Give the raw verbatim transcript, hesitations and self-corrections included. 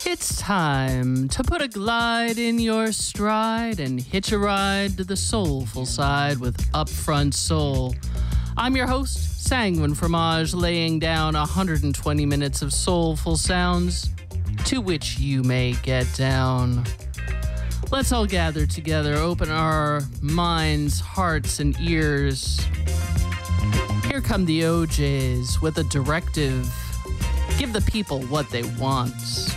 It's time to put a glide in your stride and hitch a ride to the soulful side with Upfront Soul. I'm your host, Sanguine Fromage, laying down one hundred twenty minutes of soulful sounds to which you may get down. Let's all gather together, open our minds, hearts, and ears. Here come the O Js with a directive. Give the people what they want.